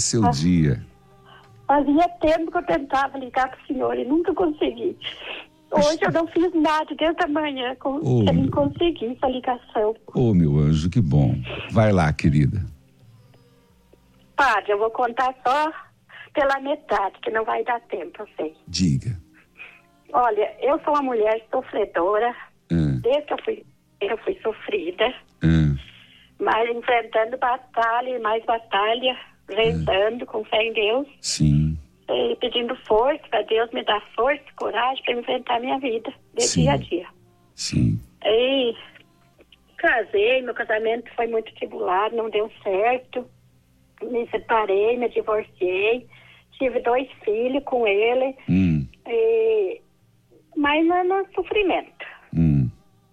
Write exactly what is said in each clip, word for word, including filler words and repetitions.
seu ah. dia. Fazia tempo que eu tentava ligar pro senhor e nunca consegui. Hoje eu não fiz nada desde a manhã, com, oh, eu não consegui essa ligação. Ô, oh, meu anjo, que bom. Vai lá, querida. Padre, eu vou contar só pela metade, que não vai dar tempo, eu sei. Diga. Olha, eu sou uma mulher sofredora. Ah. Desde que eu fui, eu fui sofrida. Ah. Mas enfrentando batalha e mais batalha, rezando ah. com fé em Deus. Sim. E pedindo força para Deus me dar força e coragem para enfrentar a minha vida, de Sim. dia a dia. Sim. E casei, meu casamento foi muito tribulado, não deu certo. Me separei, me divorciei. Tive dois filhos com ele. Hum. E... Mas não, no sofrimento. Hum.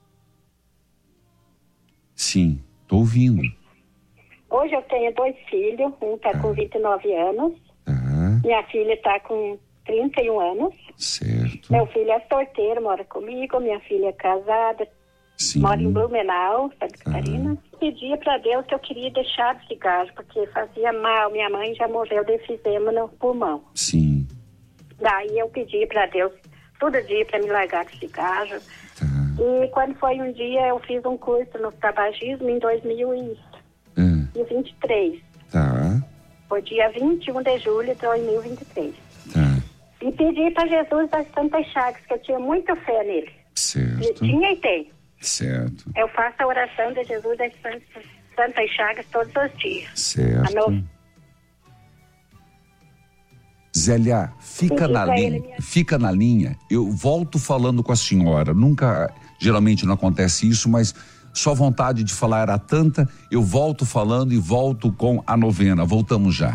Sim, tô ouvindo. Hoje eu tenho dois filhos, um tá ah. com vinte e nove anos. Ah. Minha filha tá com trinta e um anos. Certo. Meu filho é solteiro, mora comigo. Minha filha é casada, Sim. mora em Blumenau, Santa ah. Catarina. Pedia pra Deus que eu queria deixar de cigarro, porque fazia mal. Minha mãe já morreu de enfisema no pulmão. Sim. Daí eu pedi pra Deus todo dia pra me largar de cigarro. Tá. E quando foi um dia, eu fiz um curso no tabagismo em dois mil e vinte e três. Tá. Foi dia vinte e um de julho de dois mil e vinte e três. Tá. E pedi para Jesus das Santas Chagas, que eu tinha muita fé nele. Certo. E tinha e tem. Certo. Eu faço a oração de Jesus das Santas, Santas Chagas todos os dias. Certo. No... Zélia, fica Sim, na linha, minha... fica na linha. Eu volto falando com a senhora. Nunca, geralmente não acontece isso, mas sua vontade de falar era tanta, eu volto falando e volto com a novena. Voltamos já.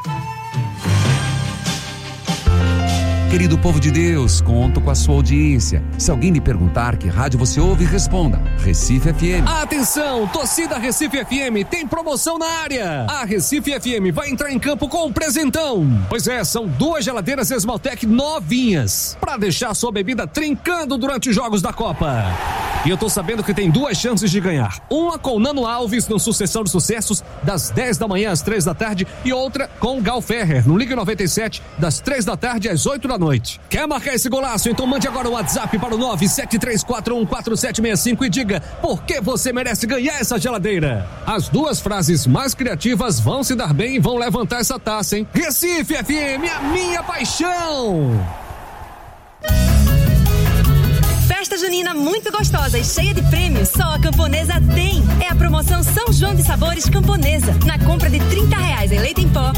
Querido povo de Deus, conto com a sua audiência. Se alguém lhe perguntar que rádio você ouve, responda: Recife F M. Atenção, torcida Recife F M, tem promoção na área. A Recife F M vai entrar em campo com um presentão. Pois é, são duas geladeiras Esmaltec novinhas, para deixar sua bebida trincando durante os jogos da Copa. E eu tô sabendo que tem duas chances de ganhar. Uma com Nano Alves no Sucessão de Sucessos, das dez da manhã às três da tarde, e outra com Gal Ferrer, no Liga noventa e sete, das três da tarde às oito da noite. Quer marcar esse golaço? Então mande agora um WhatsApp para o nove sete três quatro um quatro sete seis cinco e diga por que você merece ganhar essa geladeira. As duas frases mais criativas vão se dar bem e vão levantar essa taça, hein? Recife F M, a minha paixão! Festa junina muito gostosa e cheia de prêmios, só a Camponesa tem. É a promoção São João de Sabores Camponesa. Na compra de trinta reais em leite em pó,